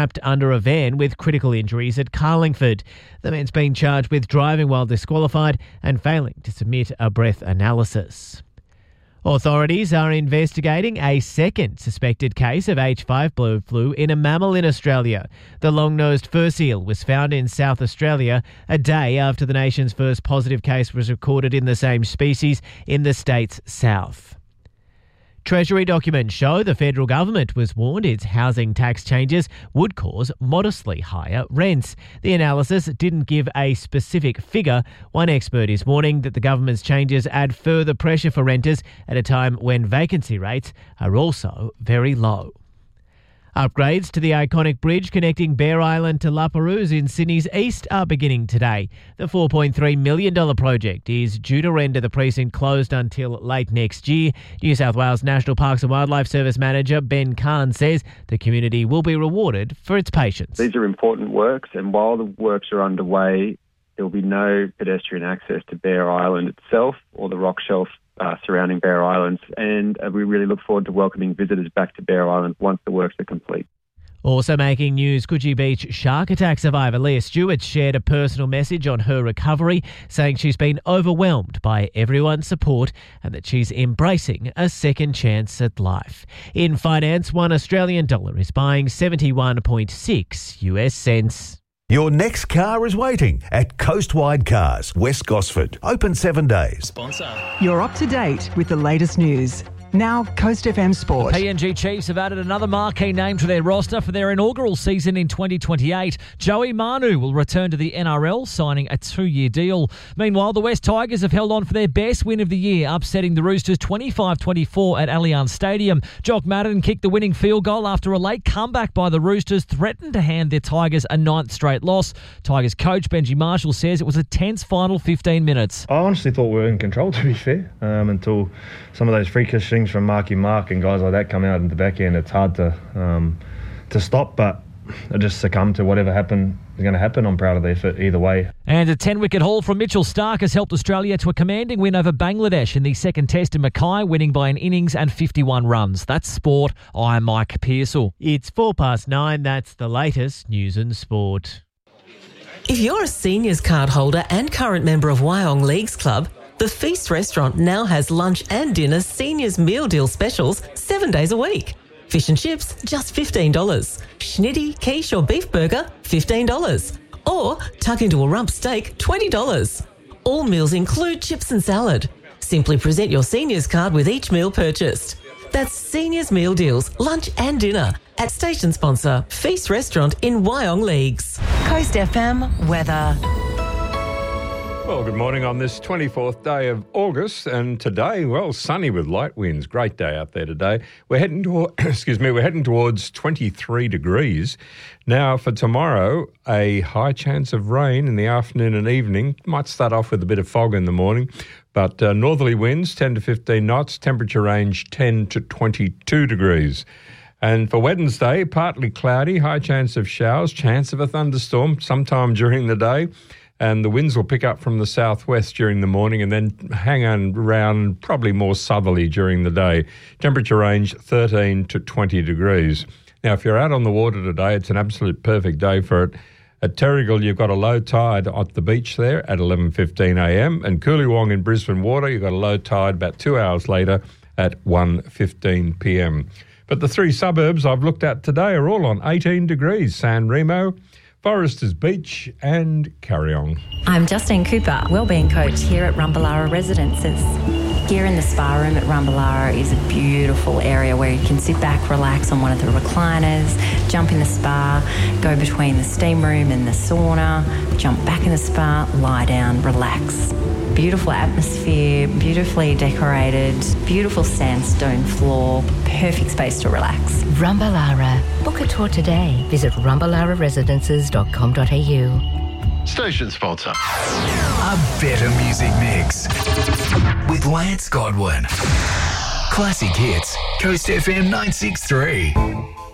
trapped under a van with critical injuries at Carlingford. The man's been charged with driving while disqualified and failing to submit a breath analysis. Authorities are investigating a second suspected case of H5 bird flu in a mammal in Australia. The long-nosed fur seal was found in South Australia a day after the nation's first positive case was recorded in the same species in the state's south. Treasury documents show the federal government was warned its housing tax changes would cause modestly higher rents. The analysis didn't give a specific figure. One expert is warning that the government's changes add further pressure for renters at a time when vacancy rates are also very low. Upgrades to the iconic bridge connecting Bear Island to La Perouse in Sydney's east are beginning today. The $4.3 million project is due to render the precinct closed until late next year. New South Wales National Parks and Wildlife Service Manager Ben Kahn says the community will be rewarded for its patience. These are important works, and while the works are underway, there will be no pedestrian access to Bear Island itself or the rock shelf surrounding Bear Islands, and we really look forward to welcoming visitors back to Bear Island once the works are complete. Also making news, Coogee Beach shark attack survivor Leah Stewart shared a personal message on her recovery, saying she's been overwhelmed by everyone's support and that she's embracing a second chance at life. In finance, $1 Australian dollar is buying 71.6 US cents. Your next car is waiting at Coastwide Cars, West Gosford. Open 7 days. Sponsor. You're up to date with the latest news. Now, Coast FM Sport. PNG Chiefs have added another marquee name to their roster for their inaugural season in 2028. Joey Manu will return to the NRL, signing a 2-year deal. Meanwhile, the West Tigers have held on for their best win of the year, upsetting the Roosters 25-24 at Allianz Stadium. Jock Madden kicked the winning field goal after a late comeback by the Roosters threatened to hand their Tigers a 9th straight loss. Tigers coach Benji Marshall says it was a tense final 15 minutes. I honestly thought we were in control, to be fair, until some of those freakish things from Marky Mark and guys like that come out in the back end. It's hard to stop, but I just succumb to whatever is going to happen. I'm proud of the effort either way. And a 10-wicket haul from Mitchell Starc has helped Australia to a commanding win over Bangladesh in the second test in Mackay, winning by an innings and 51 runs. That's sport. I'm Mike Pearsall. It's 9:04. That's the latest news and sport. If you're a seniors card holder and current member of Wyong Leagues Club, the Feast restaurant now has lunch and dinner seniors meal deal specials 7 days a week. Fish and chips, just $15. Schnitty, quiche or beef burger, $15. Or tuck into a rump steak, $20. All meals include chips and salad. Simply present your seniors card with each meal purchased. That's seniors meal deals, lunch and dinner at station sponsor Feast Restaurant in Wyong Leagues. Coast FM weather. Well, good morning on this 24th day of August, and today, well, sunny with light winds. Great day out there today. We're heading towards 23 degrees. Now, for tomorrow, a high chance of rain in the afternoon and evening. Might start off with a bit of fog in the morning, but northerly winds 10 to 15 knots, temperature range 10 to 22 degrees. And for Wednesday, partly cloudy, high chance of showers, chance of a thunderstorm sometime during the day. And the winds will pick up from the southwest during the morning and then hang on around probably more southerly during the day. Temperature range 13 to 20 degrees. Now, if you're out on the water today, it's an absolute perfect day for it. At Terrigal, you've got a low tide at the beach there at 11:15am. And Coolewong in Brisbane Water, you've got a low tide about 2 hours later at 1:15pm. But the three suburbs I've looked at today are all on 18 degrees. San Remo, Foresters Beach and Carryong. I'm Justine Cooper, Wellbeing Coach here at Rumballara Residences. Here in the spa room at Rumballara is a beautiful area where you can sit back, relax on one of the recliners, jump in the spa, go between the steam room and the sauna, jump back in the spa, lie down, relax. Beautiful atmosphere, beautifully decorated, beautiful sandstone floor, perfect space to relax. Rumballara. Book a tour today. Visit rumballararesidences.com.au. Station sponsor. A better music mix with Lance Godwin. Classic hits. Coast FM 963.